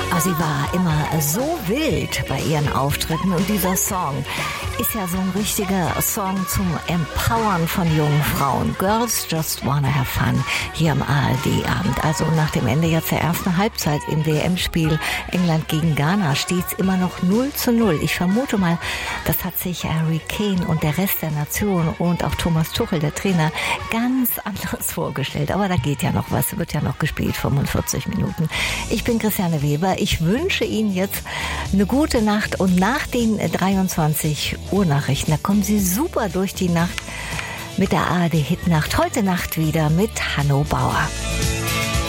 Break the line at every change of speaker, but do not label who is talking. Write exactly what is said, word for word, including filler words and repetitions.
Sie war immer so wild bei ihren Auftritten und dieser Song ist ja so ein richtiger Song zum Empowern von jungen Frauen. Girls Just Wanna Have Fun hier am A R D-Abend. Also nach dem Ende jetzt der ersten Halbzeit im W M-Spiel England gegen Ghana steht es immer noch null zu null. Ich vermute mal, das hat sich Harry Kane und der Rest der Nation und auch Thomas Tuchel, der Trainer, ganz anders vorgestellt. Aber da geht ja noch was, wird ja noch gespielt, fünfundvierzig Minuten. Ich bin Christiane Weber. Ich wünsche Ihnen jetzt eine gute Nacht und nach den dreiundzwanzig Uhr Nachrichten, da kommen Sie super durch die Nacht mit der A R D Hitnacht. Heute Nacht wieder mit Hanno Bauer.